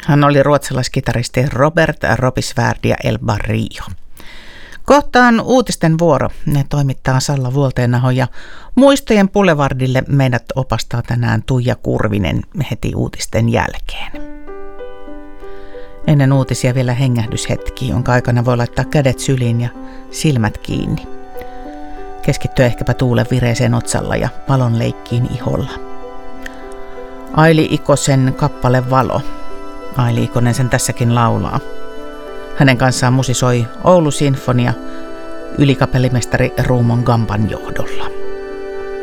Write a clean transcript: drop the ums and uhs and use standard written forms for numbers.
Hän oli ruotsalaiskitaristi Robert Robisvärd ja Elba Rio. Kohtaan uutisten vuoro. Ne toimittaa Salla Vuolteenaho ja Muistojen Boulevardille meidät opastaa tänään Tuija Kurvinen heti uutisten jälkeen. Ennen uutisia vielä hengähdyshetki, jonka aikana voi laittaa kädet syliin ja silmät kiinni. Keskittyä ehkäpä tuulen vireeseen otsalla ja valon leikkiin iholla. Aili Ikosen kappale Valo. Aili Ikonen sen tässäkin laulaa. Hänen kanssaan musisoi Oulu Sinfonia ylikapellimestari Ruumon Gamban johdolla.